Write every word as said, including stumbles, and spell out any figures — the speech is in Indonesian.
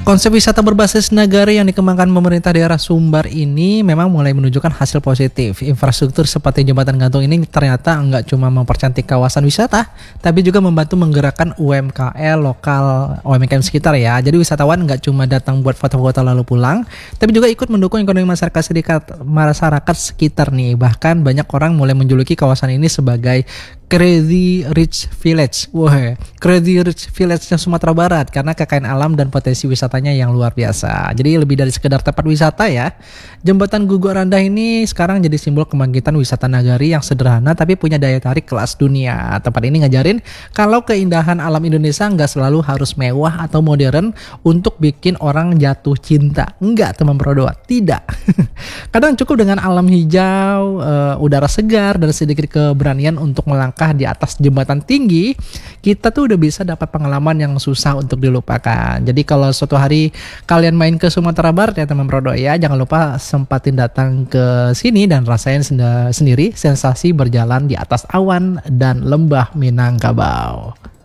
Konsep wisata berbasis nagari yang dikembangkan pemerintah daerah Sumbar ini memang mulai menunjukkan hasil positif. Infrastruktur seperti jembatan gantung ini ternyata nggak cuma mempercantik kawasan wisata, tapi juga membantu menggerakkan U M K M lokal, U M K M sekitar ya. Jadi wisatawan nggak cuma datang buat foto-foto lalu pulang, tapi juga ikut mendukung ekonomi masyarakat sekitar, masyarakat sekitar nih. Bahkan banyak orang mulai menjuluki kawasan ini sebagai Crazy Rich Village. Wah, Crazy Rich Village-nya Sumatera Barat karena kekayaan alam dan potensi wisatanya yang luar biasa. Jadi lebih dari sekedar tempat wisata ya. Jembatan Guguk Randah ini sekarang jadi simbol kebangkitan wisata nagari yang sederhana tapi punya daya tarik kelas dunia. Tempat ini ngajarin kalau keindahan alam Indonesia nggak selalu harus mewah atau modern untuk bikin orang jatuh cinta. Enggak, teman Prodoa, tidak. Kadang cukup dengan alam hijau, uh, udara segar, dan sedikit keberanian untuk melangkah di atas jembatan tinggi, kita tuh udah bisa dapat pengalaman yang susah untuk dilupakan. Jadi kalau suatu hari kalian main ke Sumatera Barat ya teman Prodo ya, jangan lupa sempatin datang ke sini dan rasain senda- sendiri sensasi berjalan di atas awan dan lembah Minangkabau.